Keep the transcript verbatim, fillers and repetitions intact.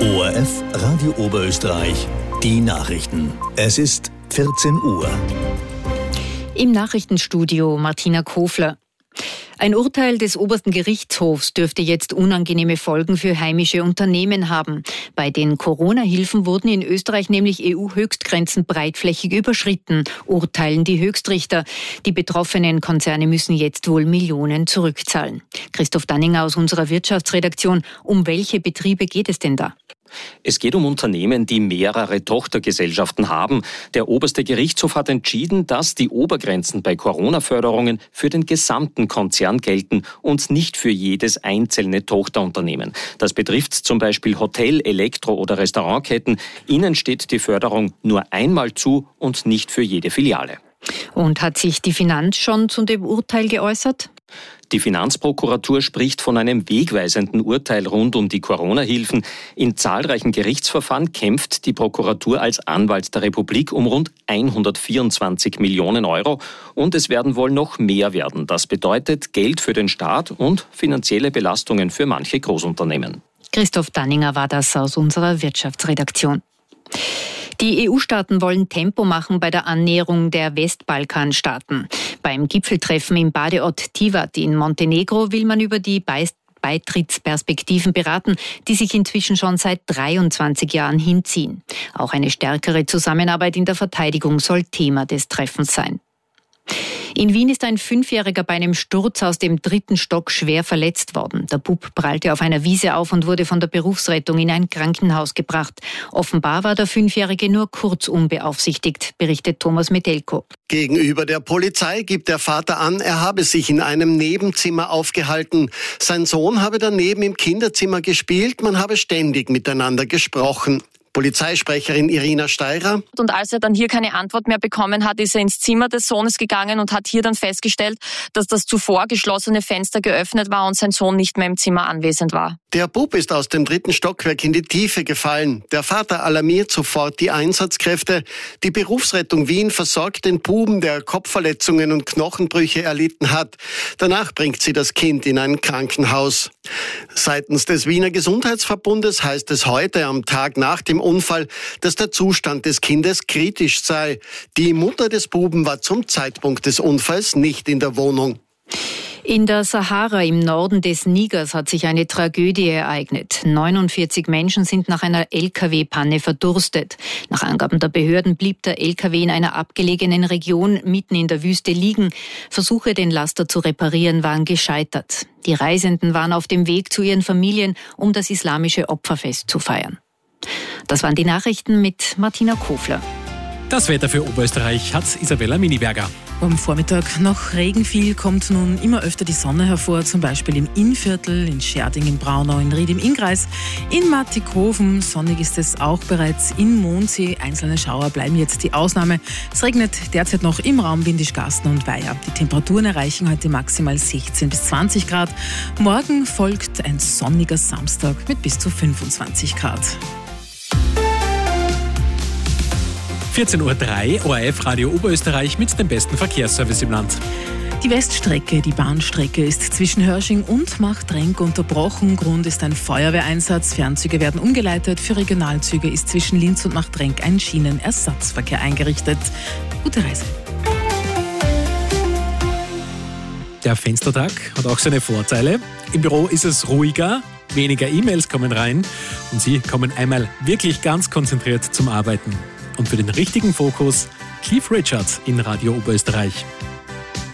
O R F Radio Oberösterreich, die Nachrichten. Es ist vierzehn Uhr. Im Nachrichtenstudio Martina Kofler. Ein Urteil des obersten Gerichtshofs dürfte jetzt unangenehme Folgen für heimische Unternehmen haben. Bei den Corona-Hilfen wurden in Österreich nämlich E U-Höchstgrenzen breitflächig überschritten, urteilen die Höchstrichter. Die betroffenen Konzerne müssen jetzt wohl Millionen zurückzahlen. Christoph Danninger aus unserer Wirtschaftsredaktion. Um welche Betriebe geht es denn da? Es geht um Unternehmen, die mehrere Tochtergesellschaften haben. Der oberste Gerichtshof hat entschieden, dass die Obergrenzen bei Corona-Förderungen für den gesamten Konzern gelten und nicht für jedes einzelne Tochterunternehmen. Das betrifft zum Beispiel Hotel-, Elektro- oder Restaurantketten. Ihnen steht die Förderung nur einmal zu und nicht für jede Filiale. Und hat sich die Finanz schon zu dem Urteil geäußert? Die Finanzprokuratur spricht von einem wegweisenden Urteil rund um die Corona-Hilfen. In zahlreichen Gerichtsverfahren kämpft die Prokuratur als Anwalt der Republik um rund hundertvierundzwanzig Millionen Euro. Und es werden wohl noch mehr werden. Das bedeutet Geld für den Staat und finanzielle Belastungen für manche Großunternehmen. Christoph Danninger war das aus unserer Wirtschaftsredaktion. Die E U-Staaten wollen Tempo machen bei der Annäherung der Westbalkanstaaten. Beim Gipfeltreffen im Badeort Tivat in Montenegro will man über die Beitrittsperspektiven beraten, die sich inzwischen schon seit dreiundzwanzig Jahren hinziehen. Auch eine stärkere Zusammenarbeit in der Verteidigung soll Thema des Treffens sein. In Wien ist ein Fünfjähriger bei einem Sturz aus dem dritten Stock schwer verletzt worden. Der Bub prallte auf einer Wiese auf und wurde von der Berufsrettung in ein Krankenhaus gebracht. Offenbar war der Fünfjährige nur kurz unbeaufsichtigt, berichtet Thomas Metelko. Gegenüber der Polizei gibt der Vater an, er habe sich in einem Nebenzimmer aufgehalten. Sein Sohn habe daneben im Kinderzimmer gespielt, man habe ständig miteinander gesprochen. Polizeisprecherin Irina Steirer. Und als er dann hier keine Antwort mehr bekommen hat, ist er ins Zimmer des Sohnes gegangen und hat hier dann festgestellt, dass das zuvor geschlossene Fenster geöffnet war und sein Sohn nicht mehr im Zimmer anwesend war. Der Bub ist aus dem dritten Stockwerk in die Tiefe gefallen. Der Vater alarmiert sofort die Einsatzkräfte. Die Berufsrettung Wien versorgt den Buben, der Kopfverletzungen und Knochenbrüche erlitten hat. Danach bringt sie das Kind in ein Krankenhaus. Seitens des Wiener Gesundheitsverbundes heißt es heute am Tag nach dem Unfall, dass der Zustand des Kindes kritisch sei. Die Mutter des Buben war zum Zeitpunkt des Unfalls nicht in der Wohnung. In der Sahara im Norden des Nigers hat sich eine Tragödie ereignet. neunundvierzig Menschen sind nach einer L K W-Panne verdurstet. Nach Angaben der Behörden blieb der L K W in einer abgelegenen Region mitten in der Wüste liegen. Versuche, den Laster zu reparieren, waren gescheitert. Die Reisenden waren auf dem Weg zu ihren Familien, um das islamische Opferfest zu feiern. Das waren die Nachrichten mit Martina Kofler. Das Wetter für Oberösterreich hat Isabella Miniberger. Am Vormittag noch Regen viel, kommt nun immer öfter die Sonne hervor, zum Beispiel im Innviertel, in Scherding, in Braunau, in Ried im Innkreis, in Mattighofen. Sonnig ist es auch bereits in Mondsee. Einzelne Schauer bleiben jetzt die Ausnahme. Es regnet derzeit noch im Raum Windischgarsten und Weiher. Die Temperaturen erreichen heute maximal sechzehn bis zwanzig Grad. Morgen folgt ein sonniger Samstag mit bis zu fünfundzwanzig Grad. vierzehn Uhr drei, O R F Radio Oberösterreich mit dem besten Verkehrsservice im Land. Die Weststrecke, die Bahnstrecke, ist zwischen Hörsching und Machtrenk unterbrochen. Grund ist ein Feuerwehreinsatz. Fernzüge werden umgeleitet. Für Regionalzüge ist zwischen Linz und Machtrenk ein Schienenersatzverkehr eingerichtet. Gute Reise. Der Fenstertag hat auch seine Vorteile. Im Büro ist es ruhiger, weniger E-Mails kommen rein und Sie kommen einmal wirklich ganz konzentriert zum Arbeiten. Und für den richtigen Fokus Cliff Richard in Radio Oberösterreich.